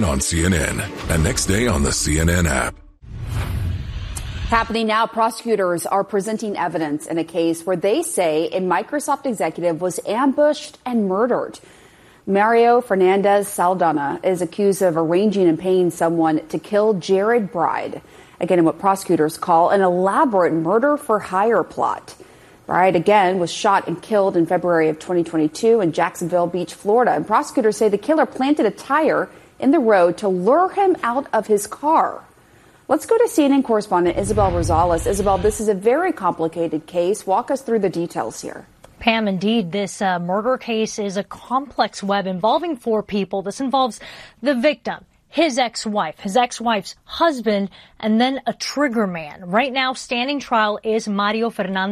on CNN and next day on the CNN app. Happening now, prosecutors are presenting evidence in a case where they say a Microsoft executive was ambushed and murdered. Mario Fernandez Saldana is accused of arranging and paying someone to kill Jared Bride, again in what prosecutors call an elaborate murder for hire plot. Bride, again, was shot and killed in February of 2022 in Jacksonville Beach, Florida. And prosecutors say the killer planted a tire in the road to lure him out of his car. Let's go to CNN correspondent Isabel Rosales. Isabel, this is a very complicated case. Walk us through the details here. Pam, indeed, this murder case is a complex web involving 4 people. This involves the victim, his ex-wife's husband, and then a trigger man. Right now, standing trial is Mario Fernandez